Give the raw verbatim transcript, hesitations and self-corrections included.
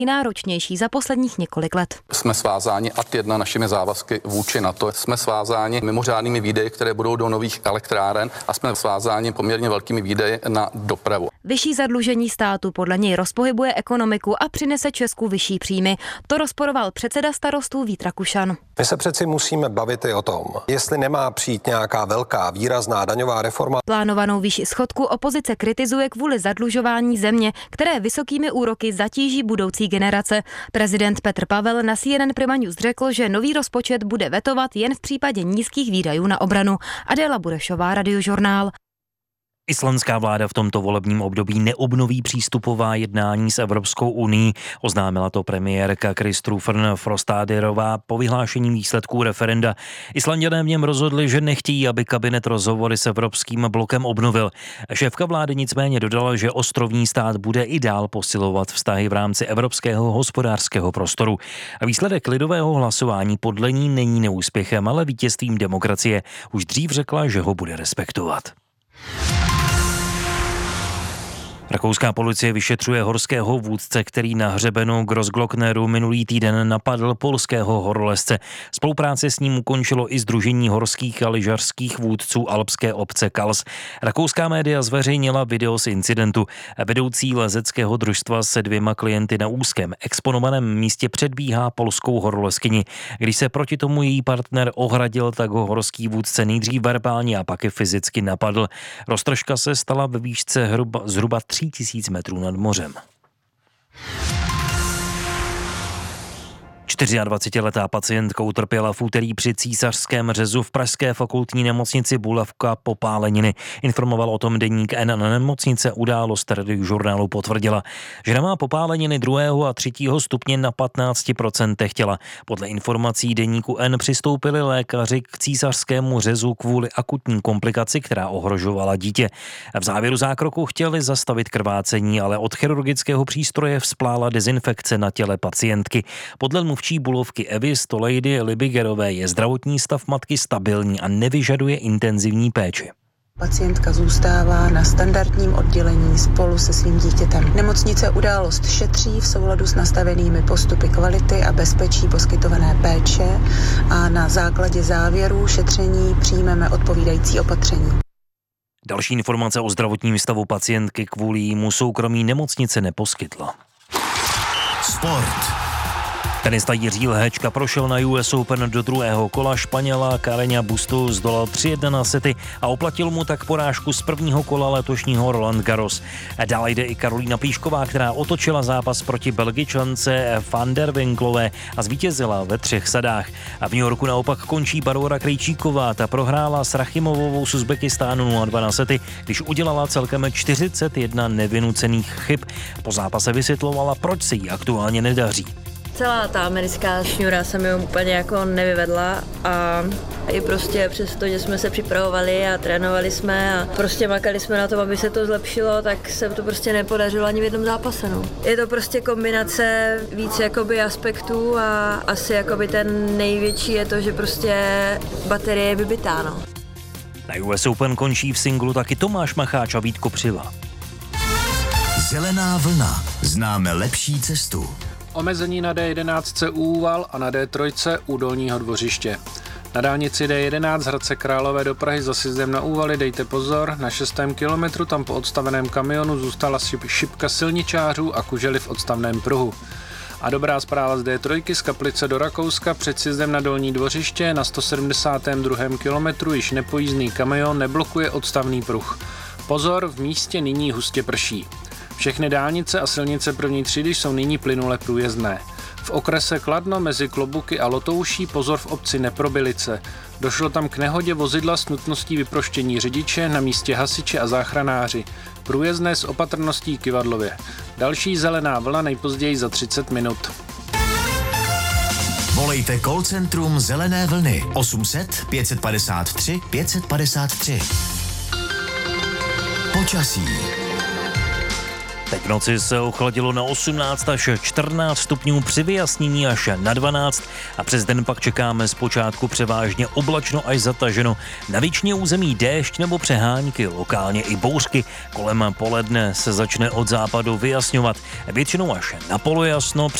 Nejnáročnější za posledních několik let. Jsme svázáni ad jedna našimi závazky vůči NATO. Jsme svázáni mimořádnými výdaji, které budou do nových elektráren a jsme svázáni poměrně velkými výdaji na dopravu. Vyšší zadlužení státu podle něj rozpohybuje ekonomiku a přinese Česku vyšší příjmy. To rozporoval předseda Starostů Vít Rakušan. My se přeci musíme bavit i o tom, jestli nemá přijít nějaká velká výrazná daňová reforma. Plánovanou výši schodku opozice kritizuje kvůli zadlužování země, které vysokými úroky zatíží budoucí generace. Prezident Petr Pavel na C N N Prima News řekl, že nový rozpočet bude vetovat jen v případě nízkých výdajů na obranu. Adéla Burešová, Radiožurnál. Islandská vláda v tomto volebním období neobnoví přístupová jednání s Evropskou unií, oznámila to premiérka Kristrúfr Frostadérová po vyhlášení výsledků referenda. Islanďané v něm rozhodli, že nechtějí, aby kabinet rozhovory s evropským blokem obnovil. Šéfka vlády nicméně dodala, že ostrovní stát bude i dál posilovat vztahy v rámci evropského hospodářského prostoru. A výsledek lidového hlasování podle ní není neúspěchem, ale vítězstvím demokracie. Už dřív řekla, že ho bude respektovat. Rakouská policie vyšetřuje horského vůdce, který na hřebenu Grossglockneru minulý týden napadl polského horolezce. Spolupráce s ním ukončilo i Sdružení horských a lyžařských vůdců alpské obce Kals. Rakouská média zveřejnila video z incidentu. Vedoucí lezeckého družstva se dvěma klienty na úzkém exponovaném místě předbíhá polskou horolezkyni. Když se proti tomu její partner ohradil, tak ho horský vůdce nejdřív verbálně a pak i fyzicky napadl. Roztržka se stala ve výšce hruba, zhruba tři tisíc metrů nad mořem. dvacetičtyřletá pacientka utrpěla v úterý při císařském řezu v pražské fakultní nemocnici Bulavka popáleniny. Informoval o tom deník N. Na nemocnice událost Radiožurnálu potvrdila. Žena má popáleniny druhého a třetího stupně na patnáct procent těla. Podle informací deníku N přistoupili lékaři k císařskému řezu kvůli akutní komplikaci, která ohrožovala dítě. V závěru zákroku chtěli zastavit krvácení, ale od chirurgického přístroje vzplála dezinfekce na těle pacientky. Podle mluvčí Bulovky Evy Stolejdy Libigerové je zdravotní stav matky stabilní a nevyžaduje intenzivní péči. Pacientka zůstává na standardním oddělení spolu se svým dítětem. Nemocnice událost šetří v souladu s nastavenými postupy kvality a bezpečí poskytované péče a na základě závěrů šetření přijmeme odpovídající opatření. Další informace o zdravotním stavu pacientky kvůli jímu soukromí nemocnice neposkytla. Sport. Tenista Jiří Lehečka prošel na U S Open do druhého kola. Španěla Carreña Bustu zdolal tři jedna na sety a oplatil mu tak porážku z prvního kola letošního Roland Garros. Dále jde i Karolína Plíšková, která otočila zápas proti Belgičance Van der Winklové a zvítězila ve třech sadách. A v New Yorku naopak končí Barbora Krejčíková. Ta prohrála s Rachimovou z Uzbekistánu nula dva na sety, když udělala celkem čtyřicet jedna nevynucených chyb. Po zápase vysvětlovala, proč se jí aktuálně nedaří. Celá ta americká šňůra se mi úplně jako nevyvedla a i prostě přesto, že jsme se připravovali a trénovali jsme a prostě makali jsme na tom, aby se to zlepšilo, tak se to prostě nepodařilo ani v jednom zápase. No. Je to prostě kombinace víc jakoby aspektů a asi jakoby ten největší je to, že prostě baterie je vybitá. No. Na U S Open končí v singlu taky Tomáš Macháč a Vít Kopřiva. Zelená vlna. Známe lepší cestu. Omezení na D jedenáct u Úval a na D tři u Dolního Dvořiště. Na dálnici D jedenáct z Hradce Králové do Prahy za sjezdem na Úvaly dejte pozor, na šestém kilometru tam po odstaveném kamionu zůstala šipka silničářů a kužely v odstavném pruhu. A dobrá zpráva z D tři z Kaplice do Rakouska před sjezdem na Dolní Dvořiště na sto sedmdesátém druhém kilometru již nepojízdný kamion neblokuje odstavný pruh. Pozor, v místě nyní hustě prší. Všechny dálnice a silnice první třídy jsou nyní plynule průjezdné. V okrese Kladno mezi Klobuky a Lotouší pozor v obci Neprobylice. Došlo tam k nehodě vozidla s nutností vyproštění řidiče, na místě hasiči a záchranáři. Průjezdné s opatrností Kyvadlově. Další zelená vlna nejpozději za třicet minut. Volejte call centrum Zelené vlny osm set pět padesát tři pět padesát tři. Počasí. Teď v noci se ochladilo na osmnáct až čtrnáct stupňů, při vyjasnění až na dvanáct a přes den pak čekáme zpočátku převážně oblačno až zataženo. Na většině území déšť nebo přehánky, lokálně i bouřky. Kolem poledne se začne od západu vyjasňovat. Většinou až na polojasno.